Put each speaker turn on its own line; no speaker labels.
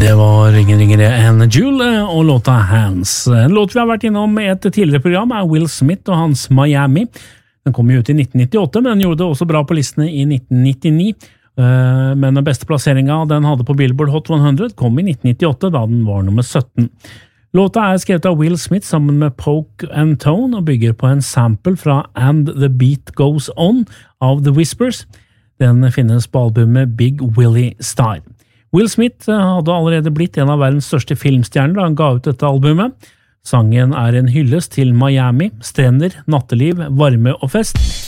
Det var ingen ringere enn Jule og låta Hands. En låt vi har vært innom i et tidligere program Will Smith og hans Miami. Den kom jo ut i 1998, men den gjorde det også bra på listene i 1999. Men den beste plasseringen den hadde på Billboard Hot 100 kom i 1998, da den var nummer 17. Låta skrevet av Will Smith sammen med Poke and Tone og bygger på en sample fra And the Beat Goes On av The Whispers. Den finnes på albumet Big Willie Star. Will Smith hadde allerede blitt en av verdens største filmstjerner da han ga ut dette albumet. Sangen en hyllest til Miami, strender, natteliv, varme og fest.